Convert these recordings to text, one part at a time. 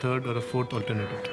third or a fourth alternative.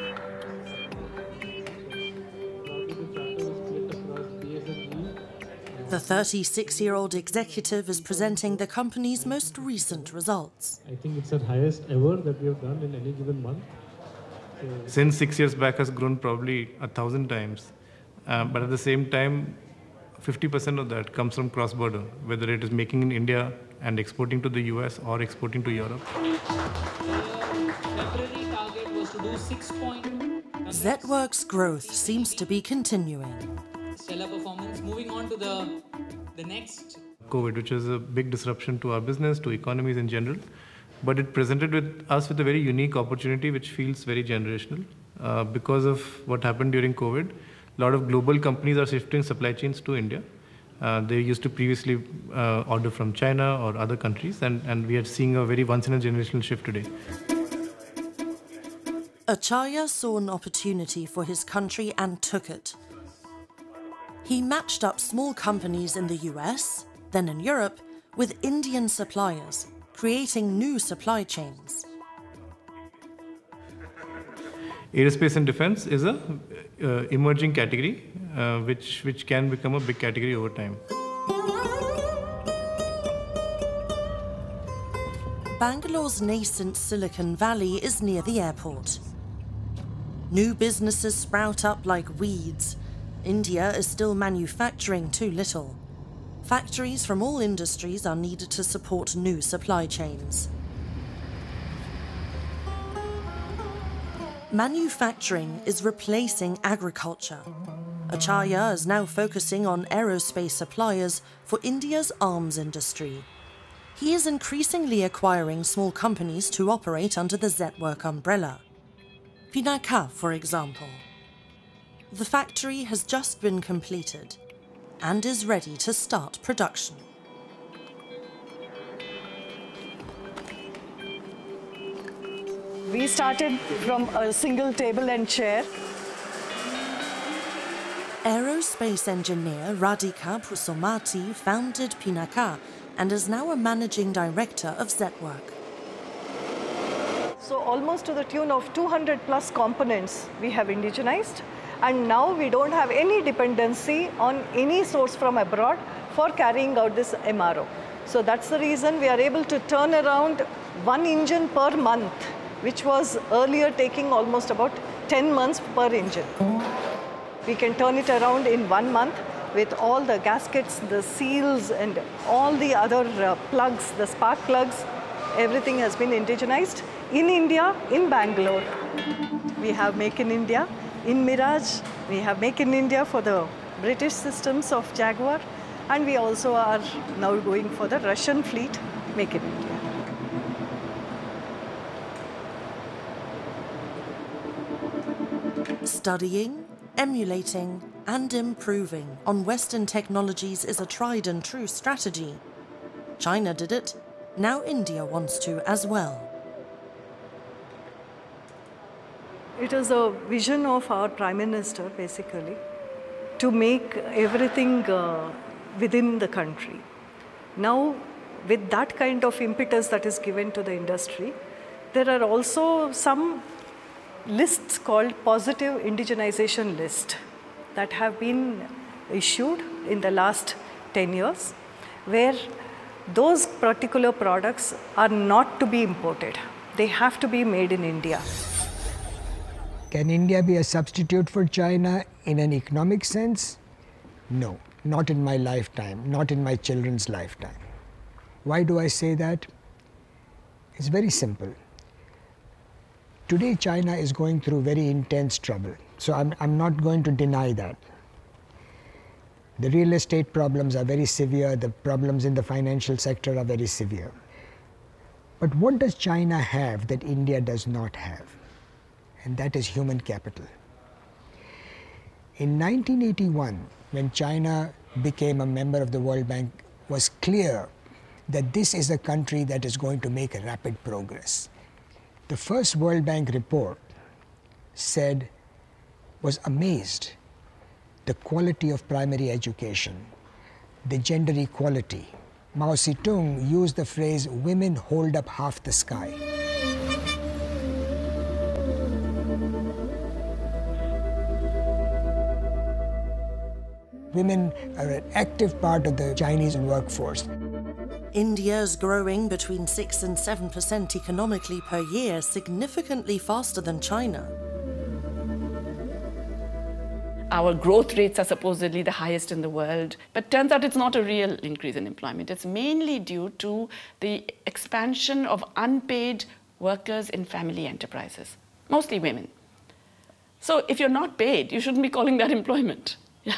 The 36-year-old executive is presenting the company's most recent results. I think it's the highest ever that we have done in any given month. Since 6 years back has grown probably 1,000 times. But at the same time, 50% of that comes from cross-border, whether it is making in India and exporting to the US or exporting to Europe. Temporary target was to do 6 Zetworks' growth seems to be continuing. stellar performance. Moving on to the next. COVID, which is a big disruption to our business, to economies in general. But it presented us with a very unique opportunity which feels very generational. Because of what happened during COVID, a lot of global companies are shifting supply chains to India. They used to previously order from China or other countries, and we are seeing a very once-in-a-generational shift today. Acharya saw an opportunity for his country and took it. He matched up small companies in the US, then in Europe, with Indian suppliers, creating new supply chains. Aerospace and defense is a emerging category, which can become a big category over time. Bangalore's nascent Silicon Valley is near the airport. New businesses sprout up like weeds. India is still manufacturing too little. Factories from all industries are needed to support new supply chains. Manufacturing is replacing agriculture. Acharya is now focusing on aerospace suppliers for India's arms industry. He is increasingly acquiring small companies to operate under the Zetwork umbrella. Pinaka, for example. The factory has just been completed and is ready to start production. We started from a single table and chair. Aerospace engineer Radhika Prasomati founded Pinaka and is now a managing director of Zetwork. So almost to the tune of 200 plus components we have indigenized, and now we don't have any dependency on any source from abroad for carrying out this MRO. So that's the reason we are able to turn around one engine per month, which was earlier taking almost about 10 months per engine. We can turn it around in 1 month with all the gaskets, the seals, and all the other plugs, the spark plugs. Everything has been indigenized in India, in Bangalore. We have Make in India. In Mirage, we have Make in India for the British systems of Jaguar, and we also are now going for the Russian fleet, Make in India. Studying, emulating, and improving on Western technologies is a tried and true strategy. China did it, now India wants to as well. It is a vision of our Prime Minister, basically, to make everything within the country. Now, with that kind of impetus that is given to the industry, there are also some lists called positive indigenization list that have been issued in the last 10 years, where those particular products are not to be imported. They have to be made in India. Can India be a substitute for China in an economic sense? No, not in my lifetime, not in my children's lifetime. Why do I say that? It's very simple. Today, China is going through very intense trouble, so I'm not going to deny that. The real estate problems are very severe, the problems in the financial sector are very severe. But what does China have that India does not have? And that is human capital. In 1981, when China became a member of the World Bank, it was clear that this is a country that is going to make a rapid progress. The first World Bank report was amazed the quality of primary education, the gender equality. Mao Zedong used the phrase, "Women hold up half the sky." Women are an active part of the Chinese workforce. India is growing between 6 and 7% economically per year, significantly faster than China. Our growth rates are supposedly the highest in the world, but turns out it's not a real increase in employment. It's mainly due to the expansion of unpaid workers in family enterprises, mostly women. So if you're not paid, you shouldn't be calling that employment.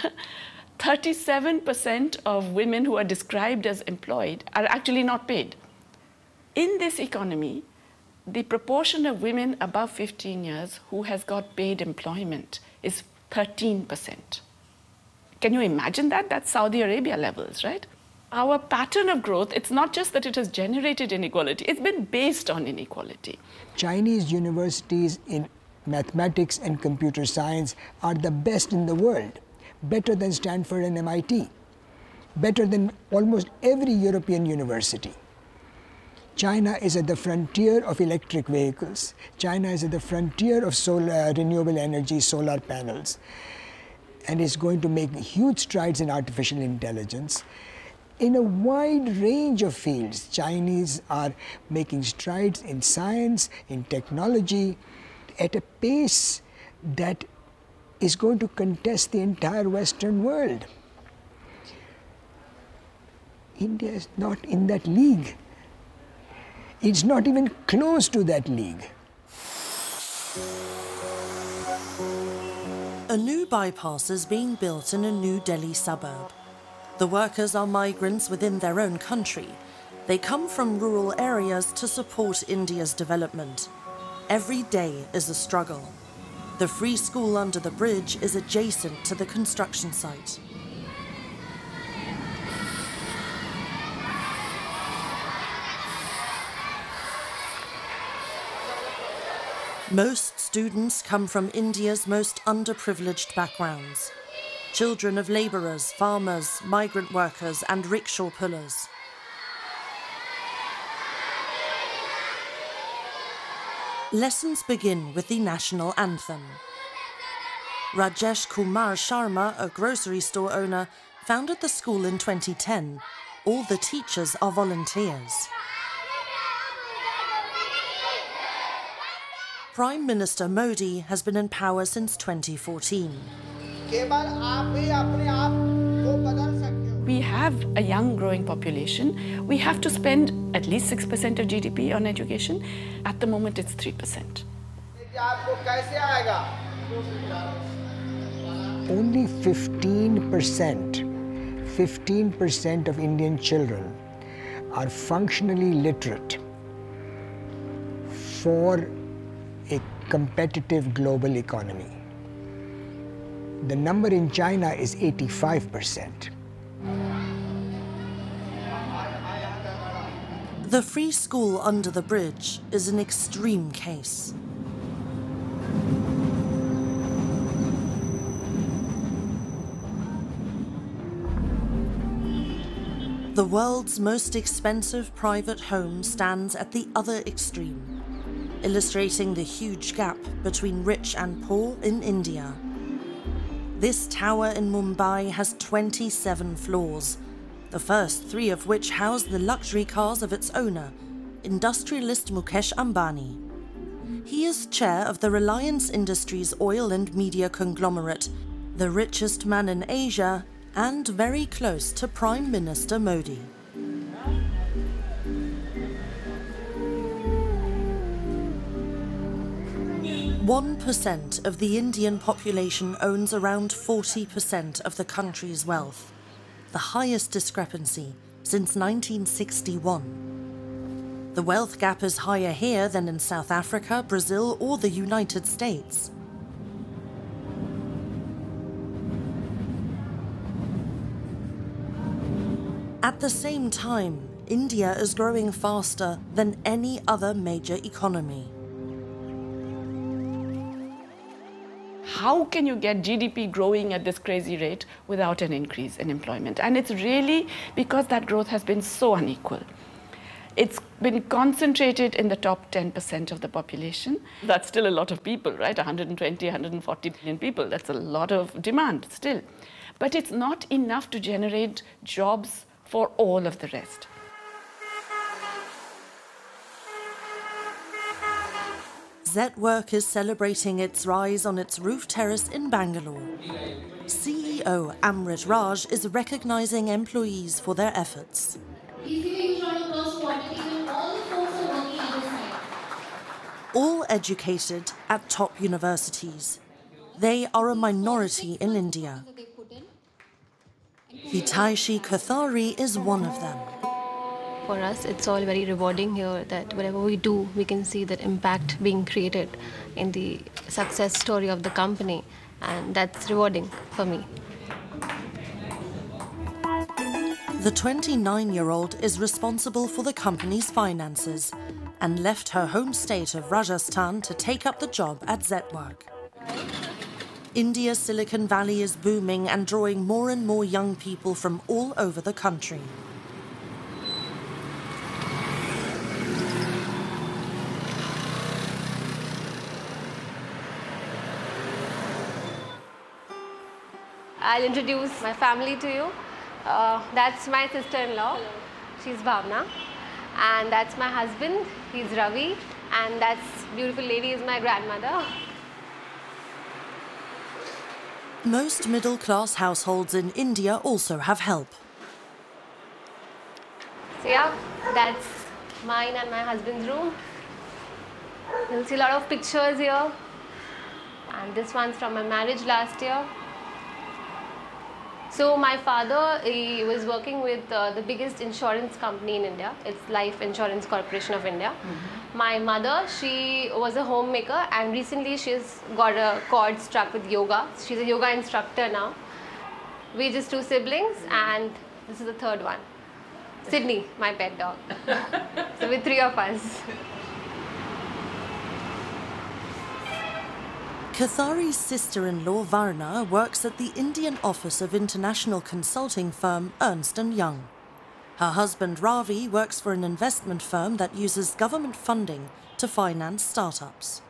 37% of women who are described as employed are actually not paid. In this economy, the proportion of women above 15 years who has got paid employment is 13%. Can you imagine that? That's Saudi Arabia levels, right? Our pattern of growth, it's not just that it has generated inequality, it's been based on inequality. Chinese universities in mathematics and computer science are the best in the world, better than Stanford and MIT, better than almost every European university. China is at the frontier of electric vehicles. China is at the frontier of renewable energy, solar panels, and is going to make huge strides in artificial intelligence. In a wide range of fields, Chinese are making strides in science, in technology, at a pace that is going to contest the entire Western world. India is not in that league. It's not even close to that league. A new bypass is being built in a New Delhi suburb. The workers are migrants within their own country. They come from rural areas to support India's development. Every day is a struggle. The free school under the bridge is adjacent to the construction site. Most students come from India's most underprivileged backgrounds. Children of labourers, farmers, migrant workers and rickshaw pullers. Lessons begin with the national anthem. Rajesh Kumar Sharma, a grocery store owner, founded the school in 2010. All the teachers are volunteers. Prime Minister Modi has been in power since 2014. We have a young growing population. We have to spend at least 6% of GDP on education. At the moment, it's 3%. Only 15% of Indian children are functionally literate for a competitive global economy. The number in China is 85%. The free school under the bridge is an extreme case. The world's most expensive private home stands at the other extreme, illustrating the huge gap between rich and poor in India. This tower in Mumbai has 27 floors, the first 3 of which house the luxury cars of its owner, industrialist Mukesh Ambani. He is chair of the Reliance Industries oil and media conglomerate, the richest man in Asia, and very close to Prime Minister Modi. One 1% of the Indian population owns around 40% of the country's wealth, the highest discrepancy since 1961. The wealth gap is higher here than in South Africa, Brazil, or the United States. At the same time, India is growing faster than any other major economy. How can you get GDP growing at this crazy rate without an increase in employment? And it's really because that growth has been so unequal. It's been concentrated in the top 10% of the population. That's still a lot of people, right? 120, 140 million people. That's a lot of demand still. but it's not enough to generate jobs for all of the rest. Zetwork is celebrating its rise on its roof terrace in Bangalore. CEO Amrit Raj is recognizing employees for their efforts. All educated at top universities. They are a minority in India. Hitaishi Kathari is one of them. For us, it's all very rewarding here that whatever we do, we can see that impact being created in the success story of the company, and that's rewarding for me. The 29-year-old is responsible for the company's finances and left her home state of Rajasthan to take up the job at Zetwork. India's Silicon Valley is booming and drawing more and more young people from all over the country. I'll introduce my family to you. That's my sister-in-law. She's Bhavna. And that's my husband. He's Ravi. And that's beautiful lady is my grandmother. Most middle-class households in India also have help. So yeah, that's mine and my husband's room. You'll see a lot of pictures here. And this one's from my marriage last year. So my father, he was working with the biggest insurance company in India. It's Life Insurance Corporation of India. My mother, she was a homemaker, and recently she's got a cord struck with yoga. She's a yoga instructor now. We're just two siblings, and this is the third one. Sydney, my pet dog. So we're three of us. Kathari's sister-in-law Varna works at the Indian office of international consulting firm Ernst & Young. Her husband Ravi works for an investment firm that uses government funding to finance startups.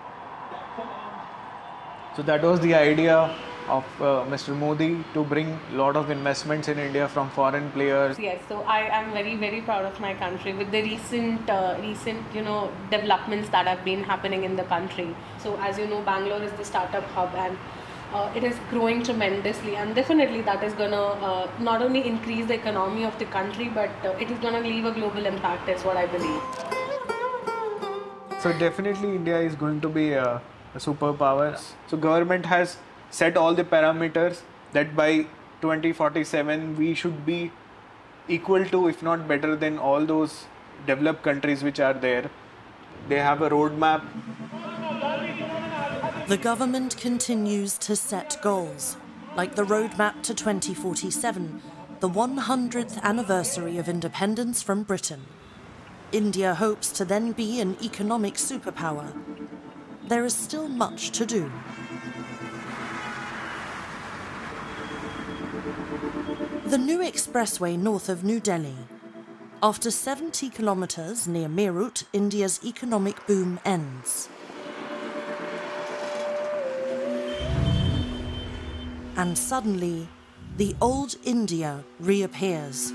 So that was the idea of Mr. Modi to bring a lot of investments in India from foreign players. Yes, so I am very, very proud of my country with the recent developments that have been happening in the country. So as you know, Bangalore is the startup hub, and it is growing tremendously, and definitely that is going to not only increase the economy of the country, but it is going to leave a global impact, is what I believe. So definitely India is going to be a superpower. So government has set all the parameters that by 2047 we should be equal to, if not better than, all those developed countries which are there. They have a roadmap. The government continues to set goals, like the roadmap to 2047, the 100th anniversary of independence from Britain. India hopes to then be an economic superpower. There is still much to do. The new expressway north of New Delhi. After 70 kilometers near Meerut, India's economic boom ends. And suddenly, the old India reappears.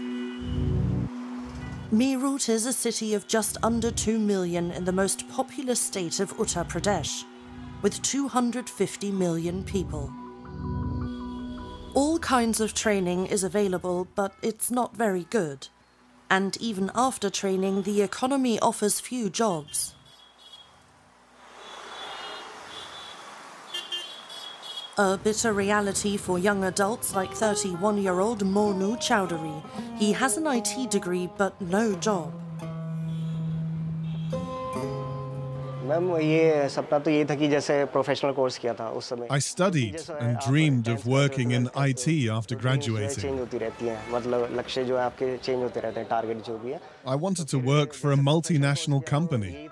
Meerut is a city of just under 2 million in the most populous state of Uttar Pradesh, with 250 million people. All kinds of training is available, but it's not very good. And even after training, the economy offers few jobs. A bitter reality for young adults like 31-year-old Monu Chowdhury. He has an IT degree, but no job. I studied and dreamed of working in IT after graduating. I wanted to work for a multinational company.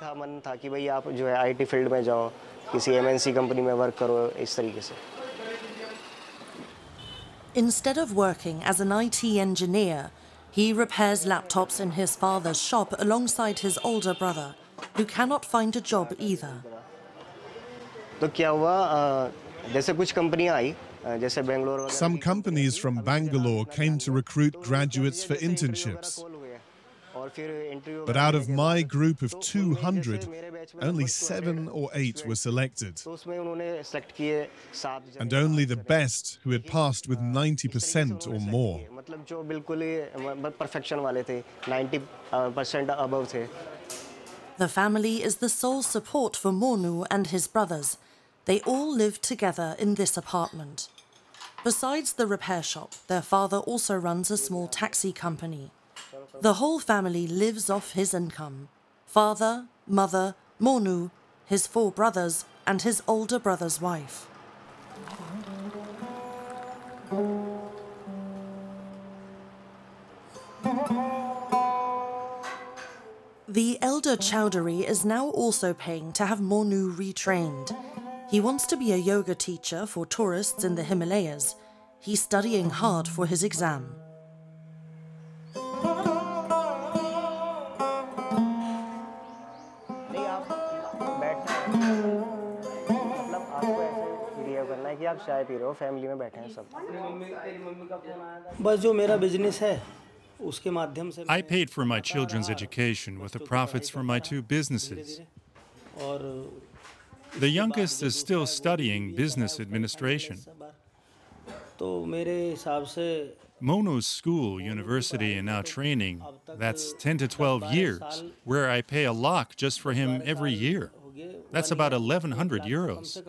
Instead of working as an IT engineer, he repairs laptops in his father's shop alongside his older brother, who cannot find a job either. Some companies from Bangalore came to recruit graduates for internships. But out of my group of 200, only 7 or 8 were selected. And only the best who had passed with 90% or more. The family is the sole support for Monu and his brothers. They all live together in this apartment. Besides the repair shop, their father also runs a small taxi company. The whole family lives off his income. Father, mother, Monu, his 4 brothers, and his older brother's wife. The elder Chowdhury is now also paying to have Monu retrained. He wants to be a yoga teacher for tourists in the Himalayas. He's studying hard for his exam. I paid for my children's education with the profits from my 2 businesses. The youngest is still studying business administration. Monu's school, university, and now training, that's 10 to 12 years, where I pay a lakh just for him every year. That's about 1,100 euros.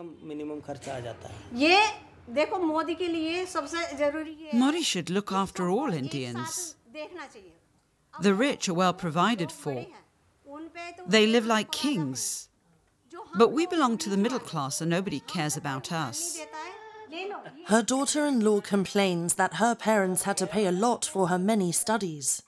Modi should look after all Indians. The rich are well provided for. They live like kings. But we belong to the middle class and nobody cares about us. Her daughter-in-law complains that her parents had to pay a lot for her many studies.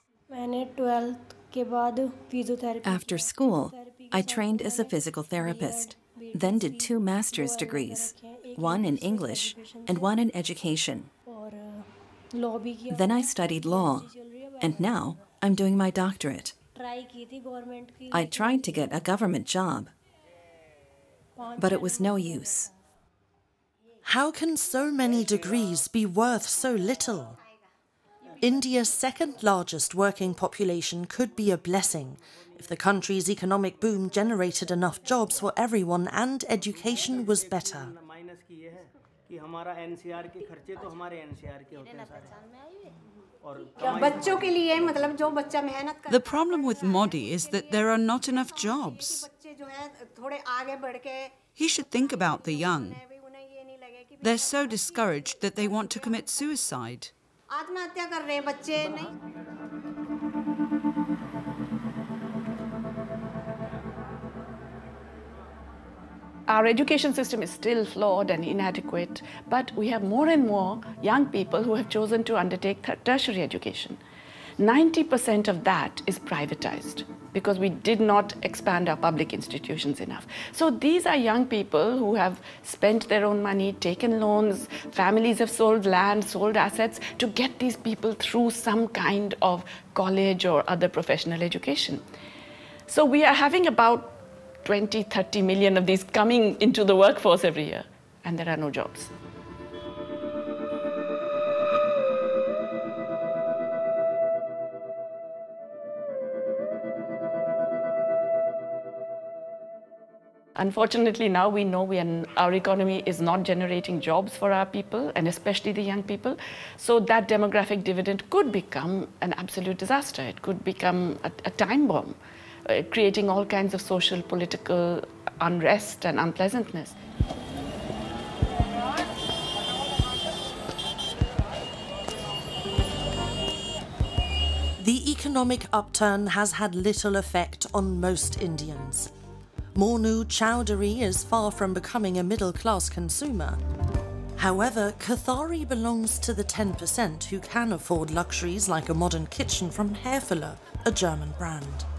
After school, I trained as a physical therapist, then did 2 master's degrees, one in English and one in education. Then I studied law, and now I'm doing my doctorate. I tried to get a government job, but it was no use. How can so many degrees be worth so little? India's 2nd largest working population could be a blessing if the country's economic boom generated enough jobs for everyone and education was better. The problem with Modi is that there are not enough jobs. He should think about the young. They're so discouraged that they want to commit suicide. Our education system is still flawed and inadequate, but we have more and more young people who have chosen to undertake tertiary education. 90% of that is privatized because we did not expand our public institutions enough. So these are young people who have spent their own money, taken loans, families have sold land, sold assets to get these people through some kind of college or other professional education. So we are having about 20, 30 million of these coming into the workforce every year, and there are no jobs. Unfortunately, now we know our economy is not generating jobs for our people, and especially the young people. So that demographic dividend could become an absolute disaster. It could become a time bomb, creating all kinds of social, political unrest and unpleasantness. The economic upturn has had little effect on most Indians. Monu Chowdhury is far from becoming a middle-class consumer. However, Kathari belongs to the 10% who can afford luxuries like a modern kitchen from Hairfuller, a German brand.